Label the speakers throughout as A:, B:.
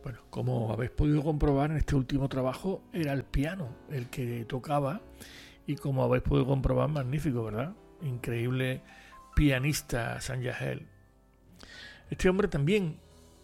A: Bueno, como habéis podido comprobar en este último trabajo, era el piano el que tocaba y como habéis podido comprobar, magnífico, ¿verdad? Increíble pianista Sam Yahel. Este hombre también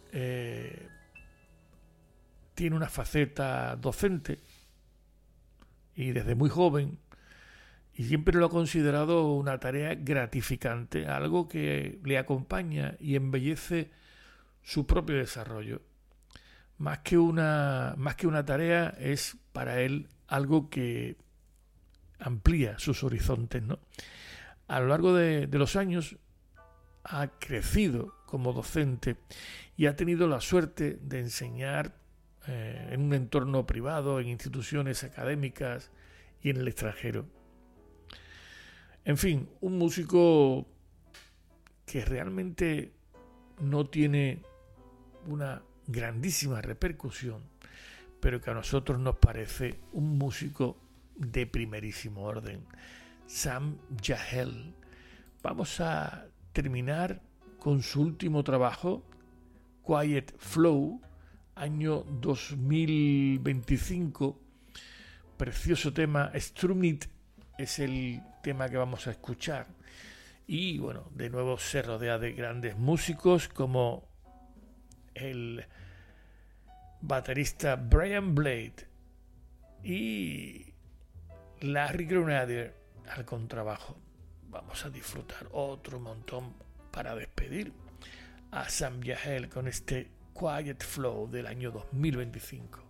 A: tiene una faceta docente y desde muy joven, y siempre lo ha considerado una tarea gratificante, algo que le acompaña y embellece su propio desarrollo. Más que una tarea, es para él algo que amplía sus horizontes, ¿no? A lo largo de los años ha crecido como docente y ha tenido la suerte de enseñar en un entorno privado, en instituciones académicas y en el extranjero. En fin, un músico que realmente no tiene una grandísima repercusión, pero que a nosotros nos parece un músico de primerísimo orden. Sam Yahel. Vamos a terminar con su último trabajo, Quiet Flow, año 2025. Precioso tema. Strumit es el tema que vamos a escuchar. Y bueno, de nuevo se rodea de grandes músicos como el baterista Brian Blade y Larry Grenadier al contrabajo. Vamos a disfrutar otro montón para despedir a Sam Yahel con este Quiet Flow del año 2025.